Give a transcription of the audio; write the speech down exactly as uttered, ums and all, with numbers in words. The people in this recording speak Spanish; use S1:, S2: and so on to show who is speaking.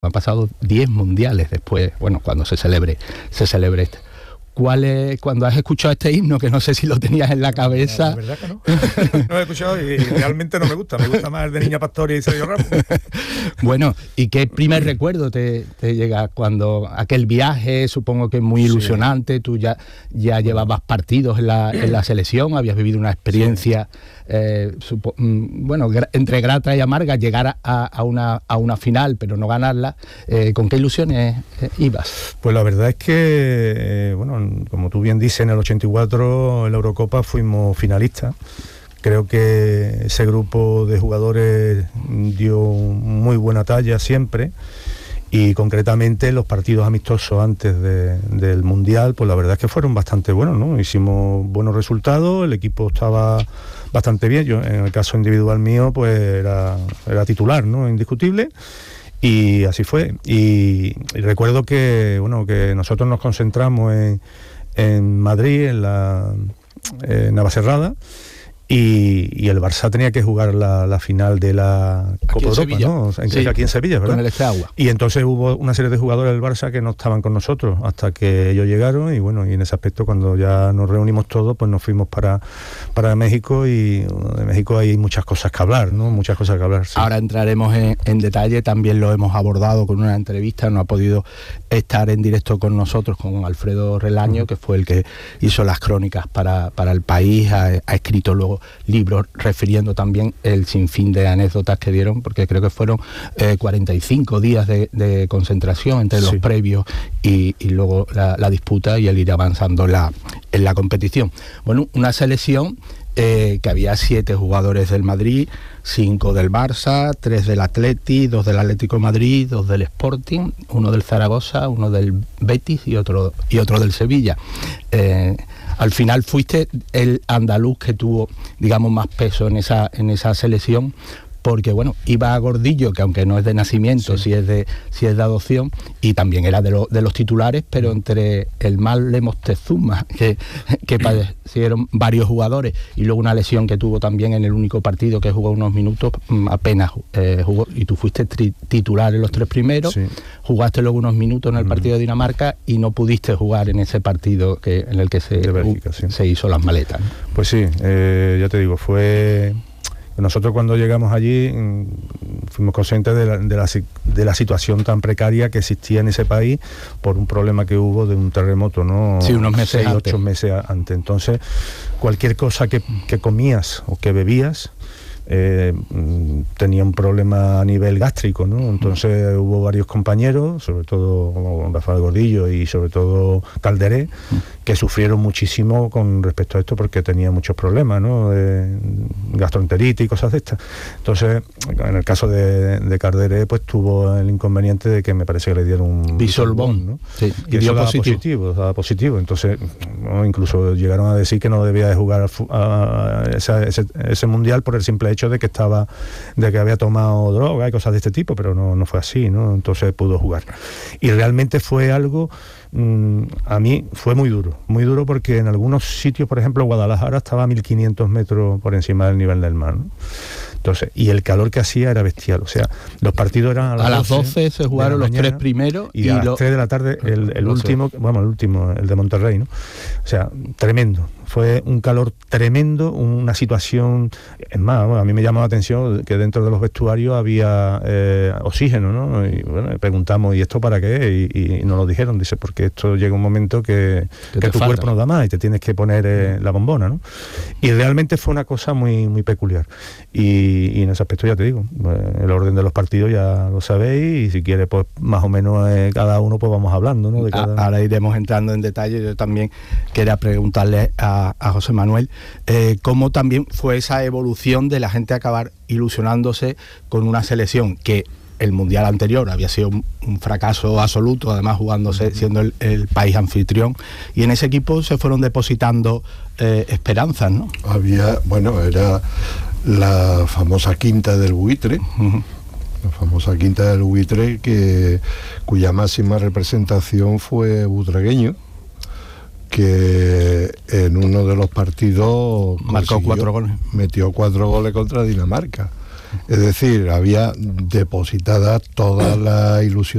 S1: Han pasado diez mundiales después, bueno, cuando se celebre, se celebre este. ¿Cuál es, cuando has escuchado este himno, que no sé si lo tenías en la cabeza?
S2: La verdad que no. No lo he escuchado y realmente no me gusta. Me gusta más el de Niña Pastori y Sergio Ramos.
S1: Bueno, ¿y qué primer recuerdo te, te llega cuando aquel viaje, supongo que muy ilusionante, sí. Tú ya, ya llevabas partidos en la, en la selección, habías vivido una experiencia, sí. eh, supo, bueno, gra, entre grata y amarga, llegar a, a, una, a una final, pero no ganarla. Eh, ¿Con qué ilusiones eh, ibas?
S2: Pues la verdad es que, eh, bueno, como tú bien dices, en el ochenta y cuatro en la Eurocopa fuimos finalistas. Creo que ese grupo de jugadores dio muy buena talla siempre, y concretamente los partidos amistosos antes de, del Mundial, pues la verdad es que fueron bastante buenos, ¿no? Hicimos buenos resultados, el equipo estaba bastante bien. Yo, en el caso individual mío, pues era, era titular, ¿no? Indiscutible. Y así fue. Y, y recuerdo que, bueno, que nosotros nos concentramos en, en Madrid, en la en Navacerrada, y, y el Barça tenía que jugar la, la final de la Copa Europa, ¿no? En, sí, aquí en Sevilla, ¿verdad?
S1: Con el Esteagua.
S2: Y entonces hubo una serie de jugadores del Barça que no estaban con nosotros hasta que ellos llegaron, y bueno, y en ese aspecto, cuando ya nos reunimos todos, pues nos fuimos para, para México, y de México hay muchas cosas que hablar, ¿no? Muchas cosas que hablar. Sí.
S1: Ahora entraremos en, en detalle, también lo hemos abordado con una entrevista, no ha podido estar en directo con nosotros, con Alfredo Relaño, uh-huh. que fue el que hizo las crónicas para, para El País, ha, ha escrito luego libros refiriendo también el sinfín de anécdotas que dieron, porque creo que fueron eh, cuarenta y cinco días de, de concentración entre los sí. previos y, y luego la, la disputa y el ir avanzando la, en la competición. Bueno, una selección eh, que había siete jugadores del Madrid, cinco del Barça, tres del Atleti, dos del Atlético de Madrid, dos del Sporting, uno del Zaragoza, uno del Betis y otro, y otro del Sevilla. Eh, Al final fuiste el andaluz que tuvo, digamos, más peso en esa, en esa selección, porque bueno, iba a Gordillo, que aunque no es de nacimiento, sí, sí es de sí es de adopción, y también era de, lo, de los titulares, pero entre el mal de Moctezuma, que, que padecieron varios jugadores, y luego una lesión que tuvo también en el único partido que jugó unos minutos, apenas eh, jugó, y tú fuiste tri, titular en los tres primeros, sí. Jugaste luego unos minutos en el partido de Dinamarca y no pudiste jugar en ese partido que en el que se, Bélgica, uh, sí. se hizo las maletas, ¿no?
S2: Pues sí, eh, ya te digo, fue... Nosotros cuando llegamos allí fuimos conscientes de la, de, la, de la situación tan precaria que existía en ese país por un problema que hubo de un terremoto, ¿no?
S1: Sí, unos meses
S2: Seis,
S1: antes.
S2: ocho meses antes. Entonces, cualquier cosa que, que comías o que bebías eh, tenía un problema a nivel gástrico, ¿no? Entonces mm. hubo varios compañeros, sobre todo Rafael Gordillo y sobre todo Calderé, mm. que sufrieron muchísimo con respecto a esto porque tenía muchos problemas, ¿no? De gastroenteritis y cosas de estas. Entonces, en el caso de, de Calderé, pues tuvo el inconveniente de que me parece que le dieron un
S1: bisolbón, ¿no? Sí,
S2: y, y eso daba positivo. positivo, daba positivo. Entonces, ¿no? Incluso llegaron a decir que no debía de jugar a, a ese, ese, ese mundial por el simple hecho de que estaba, de que había tomado droga y cosas de este tipo, pero no, no fue así, ¿no? Entonces pudo jugar. Y realmente fue algo, mmm, a mí fue muy duro, muy duro porque en algunos sitios, por ejemplo, Guadalajara estaba a mil quinientos metros por encima del nivel del mar, ¿no? Entonces, y el calor que hacía era bestial, o sea, los partidos eran a las,
S1: a las doce se jugaron los tres primeros
S2: y, y a las lo... tres de la tarde el, el último, bueno, el último, el de Monterrey, ¿no? O sea, tremendo. Fue un calor tremendo, una situación... Es más, bueno, a mí me llamó la atención que dentro de los vestuarios había eh, oxígeno, ¿no? Y bueno, preguntamos, ¿y esto para qué? Y, y nos lo dijeron, dice, porque esto llega un momento que, que tu falta. Cuerpo no da más y te tienes que poner eh, la bombona, ¿no? Y realmente fue una cosa muy, muy peculiar. Y, y en ese aspecto ya te digo, el orden de los partidos ya lo sabéis, y si quieres, pues más o menos eh, cada uno pues vamos hablando, ¿no? De cada...
S1: Ahora iremos entrando en detalle. Yo también quería preguntarle a a José Manuel, eh, cómo también fue esa evolución de la gente acabar ilusionándose con una selección que el mundial anterior había sido un, un fracaso absoluto, además jugándose, siendo el, el país anfitrión, y en ese equipo se fueron depositando eh, esperanzas, ¿no?
S3: Había, bueno, era la famosa Quinta del Buitre, uh-huh. la famosa Quinta del Buitre, que, cuya máxima representación fue Butragueño, que en uno de los partidos
S1: marcó cuatro goles,
S3: metió cuatro goles contra Dinamarca. Es decir, había depositada toda la ilusión